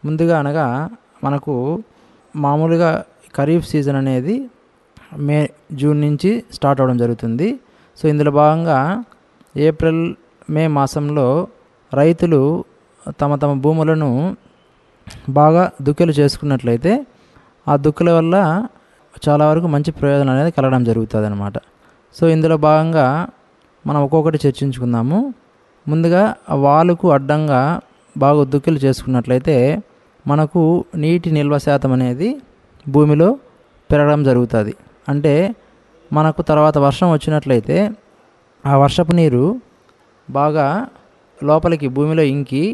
ముందుగా అనగా మనకు మామూలుగా ఖరీఫ్ సీజన్ అనేది జూన్ నుంచి స్టార్ట్ అవ్వడం జరుగుతుంది. సో ఇందులో భాగంగా ఏప్రిల్ మే మాసంలో రైతులు తమ తమ భూములను బాగా దుక్కిలు చేసుకున్నట్లయితే ఆ దుక్కుల వల్ల చాలా వరకు మంచి ప్రయోజనం అనేది కలగడం జరుగుతుంది అన్నమాట. సో ఇందులో భాగంగా మనం ఒక్కొక్కటి చర్చించుకుందాము. ముందుగా వాలుకు అడ్డంగా బాగా దుక్కిలు చేసుకున్నట్లయితే మనకు నీటి నిల్వ శాతం అనేది భూమిలో పెరగడం జరుగుతుంది. అంటే మనకు తర్వాత వర్షం వచ్చినట్లయితే ఆ వర్షపు నీరు బాగా లోపలికి భూమిలో ఇంకి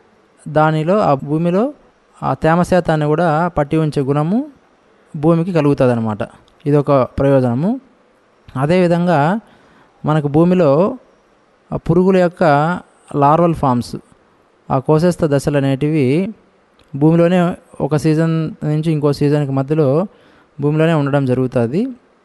ఆ భూమిలో ఆ తేమ శాతాన్ని కూడా పట్టి ఉంచే గుణము భూమికి కలుగుతుంది అన్నమాట. ఇదొక ప్రయోజనము. అదేవిధంగా మనకు భూమిలో ఆ పురుగుల యొక్క లార్వల్ ఫామ్స్, ఆ కోశస్థ దశలు అనేటివి భూమిలోనే ఒక సీజన్ నుంచి ఇంకో సీజన్కి మధ్యలో భూమిలోనే ఉండడం జరుగుతుంది.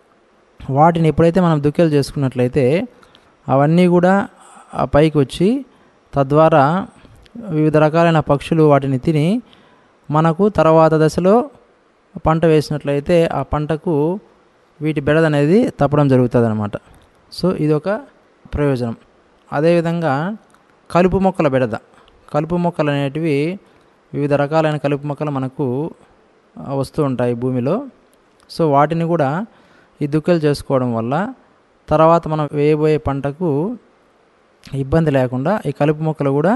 వాటిని ఎప్పుడైతే మనం దుక్కిలు చేసుకున్నట్లయితే అవన్నీ కూడా పైకి వచ్చి తద్వారా వివిధ రకాలైన పక్షులు వాటిని తిని మనకు తర్వాత దశలో పంట వేసినట్లయితే ఆ పంటకు వీటి బెడద అనేది తప్పడం జరుగుతుంది అన్నమాట. సో ఇదొక ప్రయోజనం. అదేవిధంగా కలుపు మొక్కలు అనేటివి వివిధ రకాలైన కలుపు మొక్కలు మనకు వస్తూ ఉంటాయి భూమిలో. సో వాటిని కూడా ఈ దుక్కిలు చేసుకోవడం వల్ల తర్వాత మనం వేయబోయే పంటకు ఇబ్బంది లేకుండా ఈ కలుపు మొక్కలు కూడా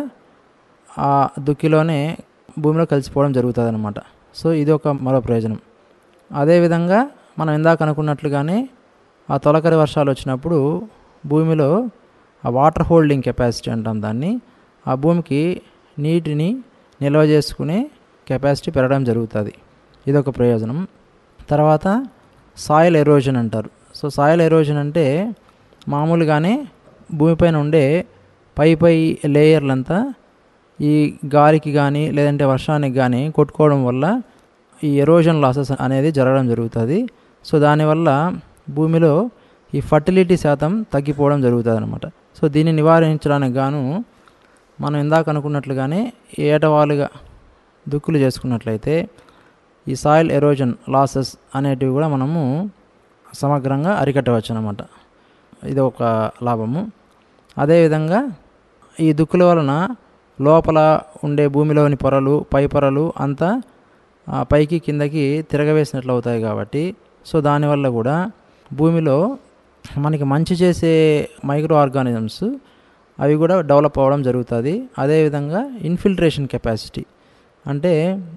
ఆ దుక్కిలోనే భూమిలో కలిసిపోవడం జరుగుతుంది అన్నమాట. సో ఇది ఒక మరో ప్రయోజనం. అదేవిధంగా మనం ఇందాక అనుకున్నట్లుగానే ఆ తొలకరి వర్షాలు వచ్చినప్పుడు భూమిలో ఆ వాటర్ హోల్డింగ్ కెపాసిటీ అంటాం దాన్ని, ఆ భూమికి నీటిని నిల్వ చేసుకునే కెపాసిటీ పెరగడం జరుగుతుంది. ఇదొక ప్రయోజనం. తర్వాత సాయిల్ ఎరోజన్ అంటారు. సో సాయిల్ ఎరోజన్ అంటే మామూలుగానే భూమిపైన ఉండే పై లేయర్లంతా ఈ గాలికి కానీ లేదంటే వర్షానికి కానీ కొట్టుకోవడం వల్ల ఈ ఎరోజన్ లాసెస్ అనేది జరగడం జరుగుతుంది. సో దానివల్ల భూమిలో ఈ ఫర్టిలిటీ శాతం తగ్గిపోవడం జరుగుతుంది అన్నమాట. సో దీన్ని నివారించడానికి గాను మనం ఇందాక అనుకున్నట్లుగానే ఏటవాలుగా దుక్కులు చేసుకున్నట్లయితే ఈ సాయిల్ ఎరోజన్ లాసెస్ అనేటివి కూడా మనము సమగ్రంగా అరికట్టవచ్చు అన్నమాట. ఇది ఒక లాభము. అదేవిధంగా ఈ దుక్కుల వలన లోపల ఉండే భూమిలోని పొరలు, పై పొరలు అంతా పైకి కిందకి తిరగవేసినట్లు అవుతాయి కాబట్టి సో దానివల్ల కూడా భూమిలో మనకి మంచి చేసే మైక్రో ఆర్గానిజమ్స్ అవి కూడా డెవలప్ అవ్వడం జరుగుతుంది. అదేవిధంగా ఇన్ఫిల్ట్రేషన్ కెపాసిటీ అంటే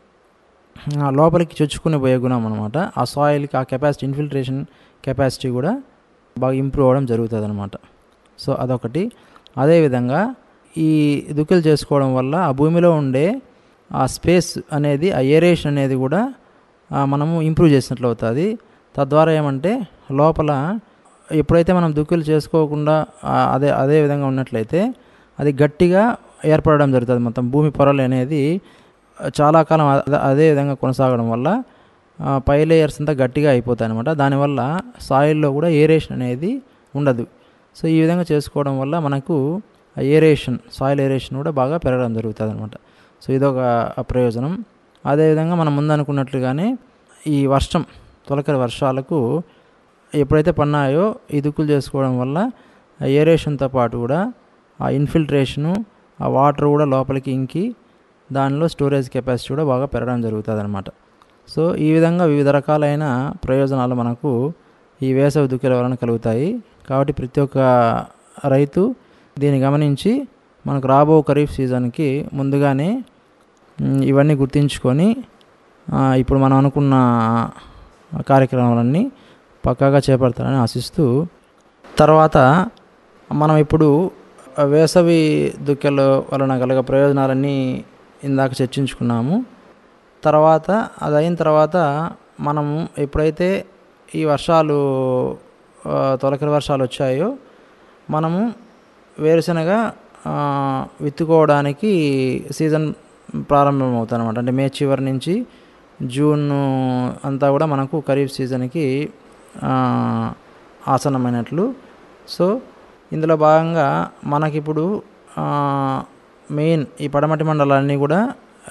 లోపలికి చొచ్చుకుని పోయే గుణం అనమాట. ఆ సాయిల్కి ఆ కెపాసిటీ, ఇన్ఫిల్ట్రేషన్ కెపాసిటీ కూడా బాగా ఇంప్రూవ్ అవ్వడం జరుగుతుంది అనమాట. సో అదొకటి. అదేవిధంగా ఈ దుక్కులు చేసుకోవడం వల్ల ఆ భూమిలో ఉండే ఆ స్పేస్ అనేది, ఆ ఏరేషన్ అనేది కూడా మనము ఇంప్రూవ్ చేసినట్లు అవుతుంది. తద్వారా ఏమంటే లోపల ఎప్పుడైతే మనం దుక్కులు చేసుకోకుండా అదే విధంగా ఉన్నట్లయితే అది గట్టిగా ఏర్పడడం జరుగుతుంది. మొత్తం భూమి పొరలు అనేది చాలా కాలం అదే విధంగా కొనసాగడం వల్ల పై లేయర్స్ అంతా గట్టిగా అయిపోతాయి అనమాట. దానివల్ల సాయిల్లో కూడా ఏరేషన్ అనేది ఉండదు. సో ఈ విధంగా చేసుకోవడం వల్ల మనకు ఏరేషన్, సాయిల్ ఏరేషన్ కూడా బాగా పెరగడం జరుగుతుంది అనమాట. సో ఇదొక ప్రయోజనం. అదేవిధంగా మనం ముందు అనుకున్నట్లుగానే ఈ తొలకరి వర్షాలకు ఎప్పుడైతే పన్నాయో ఈ దుక్కులు చేసుకోవడం వల్ల ఏరేషన్తో పాటు కూడా ఆ ఇన్ఫిల్ట్రేషను, ఆ వాటర్ కూడా లోపలికి ఇంకి దానిలో స్టోరేజ్ కెపాసిటీ కూడా బాగా పెరగడం జరుగుతుంది అనమాట. సో ఈ విధంగా వివిధ రకాలైన ప్రయోజనాలు మనకు ఈ వేసవి దుక్కుల వలన కలుగుతాయి. కాబట్టి ప్రతి ఒక్క రైతు దీన్ని గమనించి మనకు రాబో ఖరీఫ్ సీజన్కి ముందుగానే ఇవన్నీ గుర్తుంచుకొని ఇప్పుడు మనం అనుకున్న కార్యక్రమాలన్నీ పక్కాగా చేపడతారని ఆశిస్తూ, తర్వాత మనం ఇప్పుడు వేసవి దుక్కెల వలన కలిగే ప్రయోజనాలన్నీ ఇందాక చర్చించుకున్నాము. తర్వాత అది అయిన తర్వాత మనము ఎప్పుడైతే ఈ తొలకరి వర్షాలు వచ్చాయో మనము వేరుశనగ విత్తుకోవడానికి సీజన్ ప్రారంభమవుతుంది అనమాట. అంటే మే చివరి నుంచి జూన్ అంతా కూడా మనకు ఖరీఫ్ సీజన్కి ఆసన్నమైనట్లు. సో ఇందులో భాగంగా మనకిప్పుడు మెయిన్ ఈ పడమటి మండలాన్ని కూడా